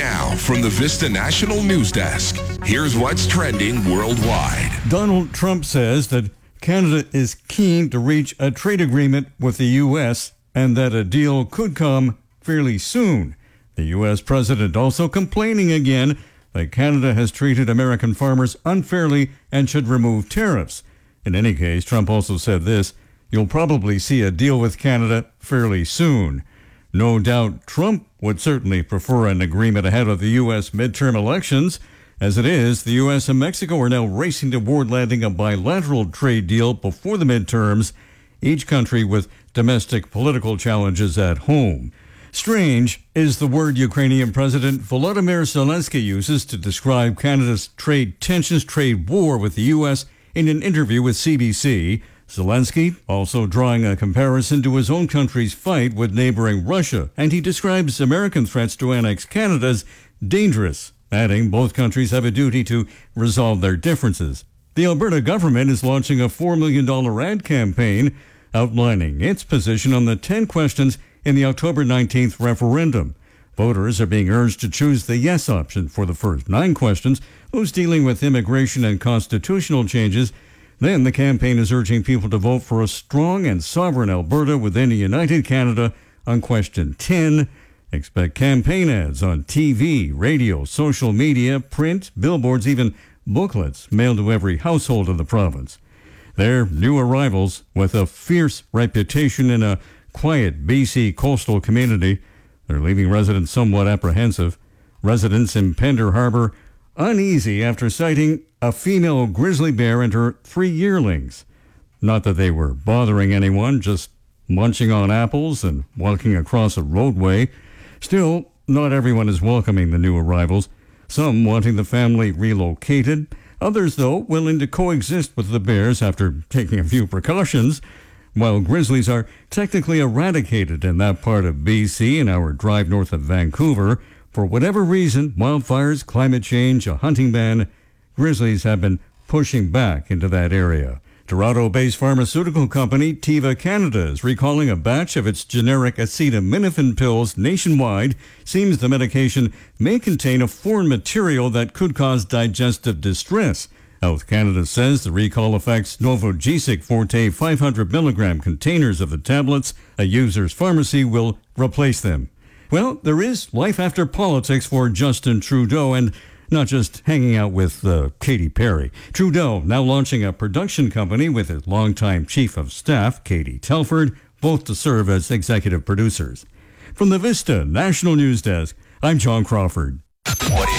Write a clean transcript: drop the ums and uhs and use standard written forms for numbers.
Now, from the Vista National News Desk, here's what's trending worldwide. Donald Trump says that Canada is keen to reach a trade agreement with the U.S. and that a deal could come fairly soon. The U.S. president also complaining again that Canada has treated American farmers unfairly and should remove tariffs. In any case, Trump also said this: "You'll probably see a deal with Canada fairly soon." No doubt Trump would certainly prefer an agreement ahead of the U.S. midterm elections. As it is, the U.S. and Mexico are now racing toward landing a bilateral trade deal before the midterms, each country with domestic political challenges at home. Strange is the word Ukrainian President Volodymyr Zelensky uses to describe Canada's trade tensions, trade war with the U.S. in an interview with CBC. Zelensky also drawing a comparison to his own country's fight with neighboring Russia, and he describes American threats to annex Canada as dangerous, adding both countries have a duty to resolve their differences. The Alberta government is launching a $4 million ad campaign outlining its position on the 10 questions in the October 19th referendum. Voters are being urged to choose the yes option for the first 9 questions, those dealing with immigration and constitutional changes. Then the campaign is urging people to vote for a strong and sovereign Alberta within a united Canada on question 10. Expect campaign ads on TV, radio, social media, print, billboards, even booklets mailed to every household in the province. They're new arrivals with a fierce reputation in a quiet BC coastal community. They're leaving residents somewhat apprehensive. Residents in Pender Harbor uneasy after sighting a female grizzly bear and her 3 yearlings. Not that they were bothering anyone, just munching on apples and walking across a roadway. Still, not everyone is welcoming the new arrivals. Some wanting the family relocated. Others, though, willing to coexist with the bears after taking a few precautions. While grizzlies are technically eradicated in that part of BC, an hour drive north of Vancouver, for whatever reason, wildfires, climate change, a hunting ban, grizzlies have been pushing back into that area. Toronto-based pharmaceutical company Teva Canada is recalling a batch of its generic acetaminophen pills nationwide. Seems the medication may contain a foreign material that could cause digestive distress. Health Canada says the recall affects Novogesic Forte 500 milligram containers of the tablets. A user's pharmacy will replace them. Well, there is life after politics for Justin Trudeau, and not just hanging out with Katy Perry. Trudeau now launching a production company with his longtime chief of staff, Katie Telford, both to serve as executive producers. From the Vista National News Desk, I'm John Crawford. What